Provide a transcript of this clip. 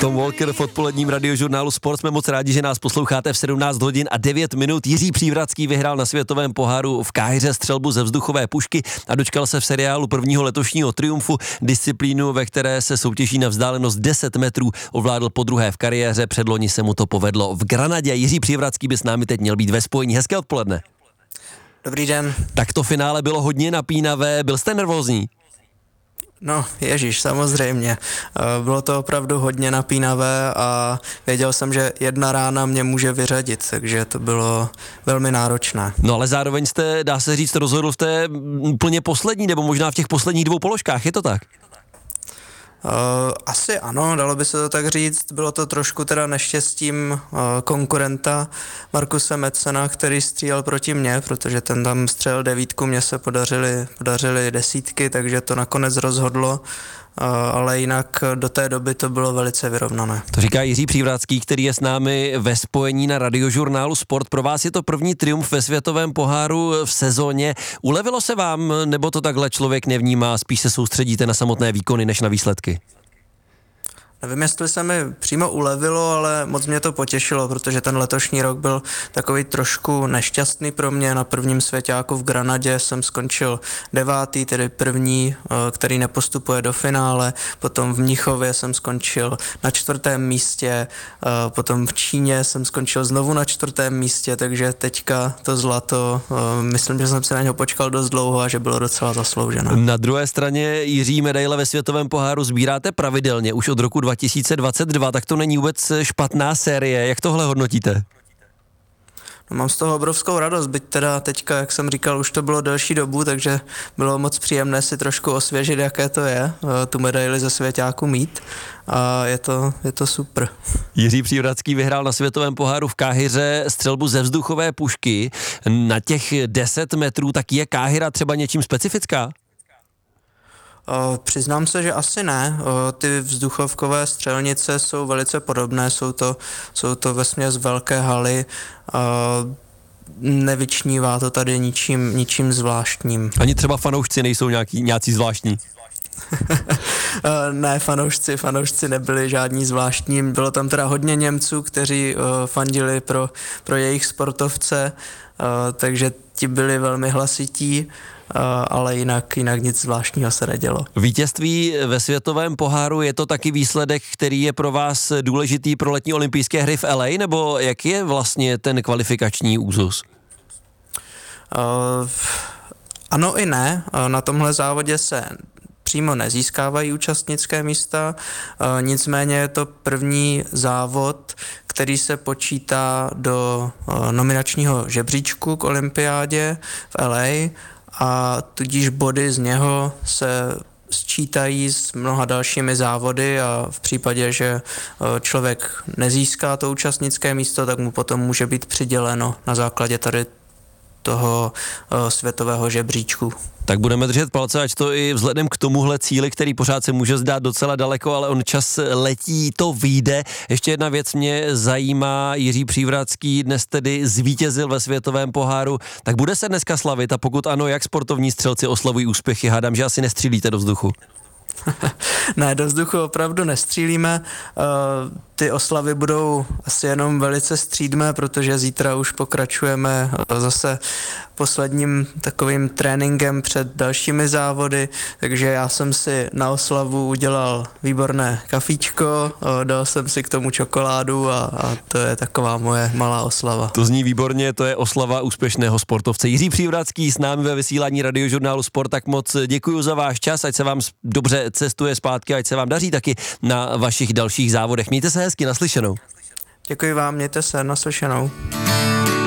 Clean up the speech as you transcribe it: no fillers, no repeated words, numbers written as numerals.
Tom Walker v odpoledním radiožurnálu Sport. Jsme moc rádi, že nás posloucháte v 17 hodin a 9 minut. Jiří Přívratský vyhrál na světovém poháru v Káhiře střelbu ze vzduchové pušky a dočkal se v seriálu prvního letošního triumfu. Disciplínu, ve které se soutěží na vzdálenost 10 metrů, ovládl podruhé v kariéře. Předloni se mu to povedlo v Granadě. Jiří Přívratský by s námi teď měl být ve spojení. Hezké odpoledne. Dobrý den. Tak to finále bylo hodně napínavé. Byl jste nervózní? No, ježiš, samozřejmě. Bylo to opravdu hodně napínavé a věděl jsem, že jedna rána mě může vyřadit, takže to bylo velmi náročné. No ale zároveň jste, dá se říct, rozhodl v té úplně poslední, nebo možná v těch posledních dvou položkách, je to tak? Asi ano, dalo by se to tak říct. Bylo to trošku teda neštěstím konkurenta Markuse Metzena, který střílel proti mně, protože ten tam střelil 9, mně se podařily 10, takže to nakonec rozhodlo, ale jinak do té doby to bylo velice vyrovnané. To říká Jiří Přívratský, který je s námi ve spojení na radiožurnálu Sport. Pro vás je to první triumf ve světovém poháru v sezóně. Ulevilo se vám, nebo to takhle člověk nevnímá, spíš se soustředíte na samotné výkony než na výsledky? Nevím, jestli se mi přímo ulevilo, ale moc mě to potěšilo, protože ten letošní rok byl takový trošku nešťastný pro mě. Na prvním svěťáku v Granadě jsem skončil 9., tedy první, který nepostupuje do finále. Potom v Mnichově jsem skončil na 4. místě, potom v Číně jsem skončil znovu na 4. místě, takže teďka to zlato, myslím, že jsem se na něho počkal dost dlouho a že bylo docela zasloužené. Na druhé straně, Jiří, medaile ve světovém poháru sbíráte pravidelně už od roku 2022, tak to není vůbec špatná série. Jak tohle hodnotíte? No, mám z toho obrovskou radost, byť teda teďka, jak jsem říkal, už to bylo delší dobu, takže bylo moc příjemné si trošku osvěžit, jaké to je, tu medaili ze svěťáku mít a je to super. Jiří Přívratský vyhrál na světovém poháru v Káhiře střelbu ze vzduchové pušky na těch 10 metrů, tak je Káhira třeba něčím specifická? Přiznám se, že asi ne. Ty vzduchovkové střelnice jsou velice podobné, jsou to vesměs velké haly. Nevyčnívá to tady ničím zvláštním. Ani třeba fanoušci nejsou nějací zvláštní? Ne, fanoušci nebyli žádní zvláštní. Bylo tam teda hodně Němců, kteří fandili pro jejich sportovce, takže ti byli velmi hlasití. Ale jinak nic zvláštního se nedělo. Vítězství ve světovém poháru, je to taky výsledek, který je pro vás důležitý pro letní olympijské hry v LA, nebo jak je vlastně ten kvalifikační úzus? Ano i ne. Na tomhle závodě se přímo nezískávají účastnické místa, nicméně je to první závod, který se počítá do nominačního žebříčku k olympiádě v LA, a tudíž body z něho se sčítají s mnoha dalšími závody a v případě, že člověk nezíská to účastnické místo, tak mu potom může být přiděleno na základě tady toho světového žebříčku. Tak budeme držet palce, ať to i vzhledem k tomuhle cíli, který pořád se může zdát docela daleko, ale on čas letí, to vyjde. Ještě jedna věc mě zajímá, Jiří Přívratský dnes tedy zvítězil ve světovém poháru, tak bude se dneska slavit a pokud ano, jak sportovní střelci oslavují úspěchy? Hádám, že asi nestřílíte do vzduchu. Ne, do vzduchu opravdu nestřílíme. Ty oslavy budou asi jenom velice střídmé, protože zítra už pokračujeme zase posledním takovým tréninkem před dalšími závody, takže já jsem si na oslavu udělal výborné kafíčko, dal jsem si k tomu čokoládu a to je taková moje malá oslava. To zní výborně, to je oslava úspěšného sportovce. Jiří Přívratský s námi ve vysílání radiožurnálu Sport, tak moc děkuji za váš čas, ať se vám dobře cestuje zpátky, ať se vám daří taky na vašich dalších závodech. Mějte se hezky, naslyšenou. Děkuji vám, mějte se, naslyšenou.